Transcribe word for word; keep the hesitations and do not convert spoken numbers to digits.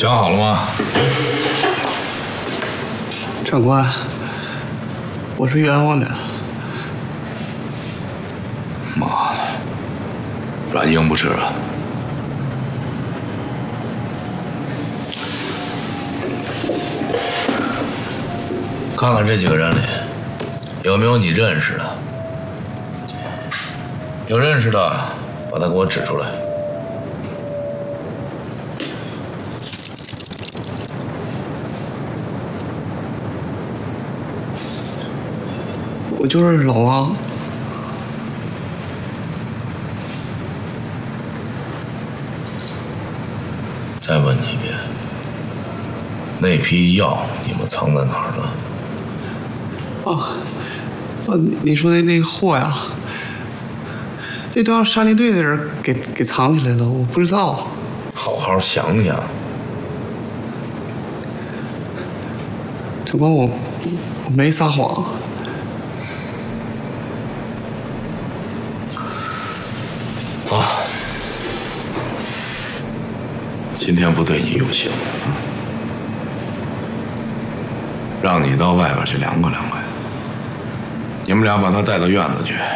想好了吗？ 长官，我是冤枉的。 妈的，软硬不吃啊！看看这几个人里，有没有你认识的？有认识的，把他给我指出来。 我就是老王。 再问你一遍，那批药你们藏在哪儿了？ 啊，啊，你说的那个货呀，那都让山林队的人给给藏起来了，我不知道。 好好想想。 长官，我我没撒谎。 啊，今天不对你用刑，让你到外边去凉快凉快。你们俩把他带到院子去。